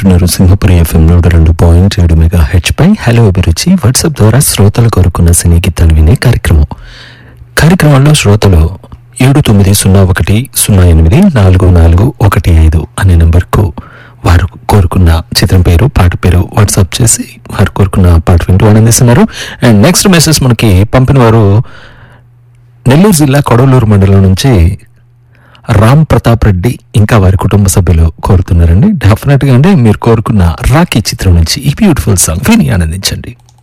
వింటున్నారు Simhapuri FM 102.7 megahertz పై hello అభిరుచి WhatsApp ద్వారా శ్రోతలు కోరుకున్న సినీ గీతాలు వినే కార్యక్రమంలో శ్రోతలు 7901084415 అనే నంబర్కు వారు కోరుకున్న చిత్రం పేరు పాట పేరు వాట్సాప్ చేసి వారు కోరుకున్న పాట వింటూ ఆనందిస్తున్నారు. అండ్ నెక్స్ట్ మెసేజ్ మనకి పంపిన వారు నెల్లూరు జిల్లా కొడవలూరు మండలం నుంచి రామ్ ప్రతాప్ రెడ్డి ఇంకా వారి కుటుంబ సభ్యులు కోరుతున్నారండి. డెఫినెట్ గా అంటే మీరు కోరుకున్న రాఖీ చిత్రం నుంచి ఈ బ్యూటిఫుల్ సాంగ్ విని ఆనందించండి.